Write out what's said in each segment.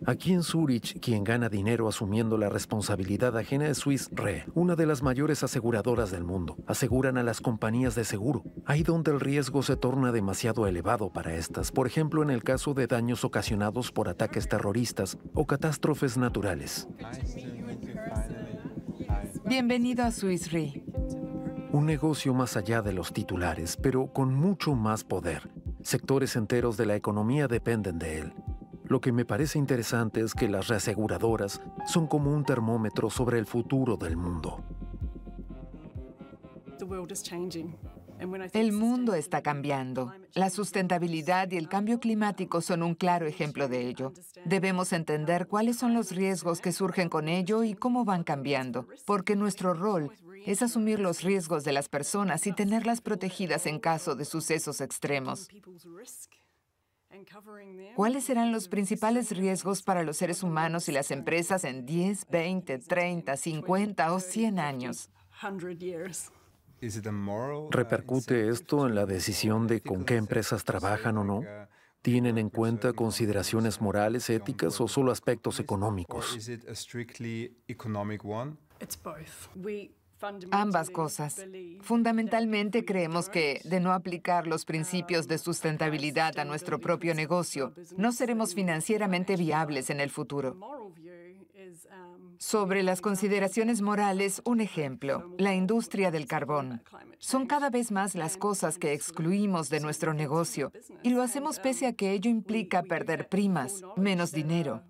Aquí en Zúrich, quien gana dinero asumiendo la responsabilidad ajena es Swiss Re, una de las mayores aseguradoras del mundo. Aseguran a las compañías de seguro, ahí donde el riesgo se torna demasiado elevado para estas, por ejemplo en el caso de daños ocasionados por ataques terroristas o catástrofes naturales. Bienvenido a Swiss Re. Un negocio más allá de los titulares, pero con mucho más poder. Sectores enteros de la economía dependen de él. Lo que me parece interesante es que las reaseguradoras son como un termómetro sobre el futuro del mundo. El mundo está cambiando. La sustentabilidad y el cambio climático son un claro ejemplo de ello. Debemos entender cuáles son los riesgos que surgen con ello y cómo van cambiando, porque nuestro rol es asumir los riesgos de las personas y tenerlas protegidas en caso de sucesos extremos. ¿Cuáles serán los principales riesgos para los seres humanos y las empresas en 10, 20, 30, 50 o 100 años? ¿Repercute esto en la decisión de con qué empresas trabajan o no? ¿Tienen en cuenta consideraciones morales, éticas o solo aspectos económicos? Ambas cosas. Fundamentalmente creemos que, de no aplicar los principios de sustentabilidad a nuestro propio negocio, no seremos financieramente viables en el futuro. Sobre las consideraciones morales, un ejemplo, la industria del carbón. Son cada vez más las cosas que excluimos de nuestro negocio, y lo hacemos pese a que ello implica perder primas, menos dinero.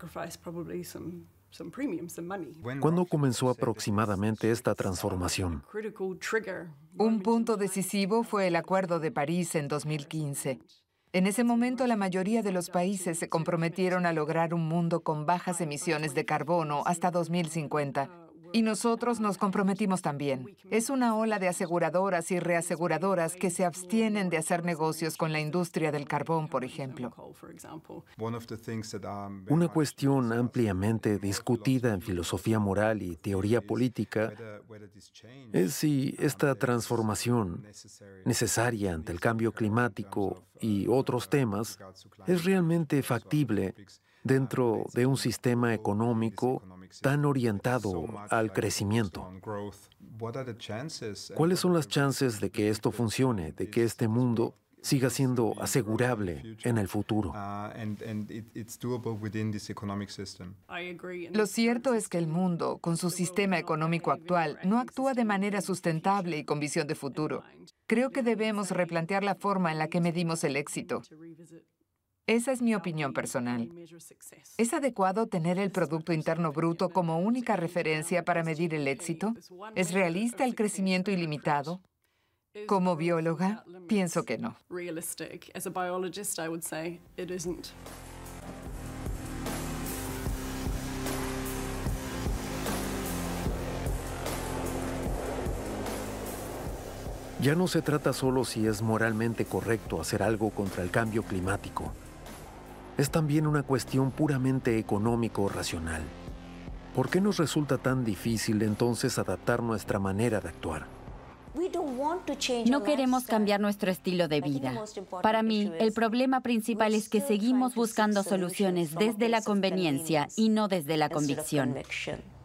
¿Cuándo comenzó aproximadamente esta transformación? Un punto decisivo fue el Acuerdo de París en 2015. En ese momento, la mayoría de los países se comprometieron a lograr un mundo con bajas emisiones de carbono hasta 2050. Y nosotros nos comprometimos también. Es una ola de aseguradoras y reaseguradoras que se abstienen de hacer negocios con la industria del carbón, por ejemplo. Una cuestión ampliamente discutida en filosofía moral y teoría política es si esta transformación, necesaria ante el cambio climático y otros temas, es realmente factible dentro de un sistema económico tan orientado al crecimiento. ¿Cuáles son las chances de que esto funcione, de que este mundo siga siendo asegurable en el futuro? Lo cierto es que el mundo, con su sistema económico actual, no actúa de manera sustentable y con visión de futuro. Creo que debemos replantear la forma en la que medimos el éxito. Esa es mi opinión personal. ¿Es adecuado tener el Producto Interno Bruto como única referencia para medir el éxito? ¿Es realista el crecimiento ilimitado? Como bióloga, pienso que no. Ya no se trata solo si es moralmente correcto hacer algo contra el cambio climático. Es también una cuestión puramente económico-racional. ¿Por qué nos resulta tan difícil entonces adaptar nuestra manera de actuar? No queremos cambiar nuestro estilo de vida. Para mí, el problema principal es que seguimos buscando soluciones desde la conveniencia y no desde la convicción.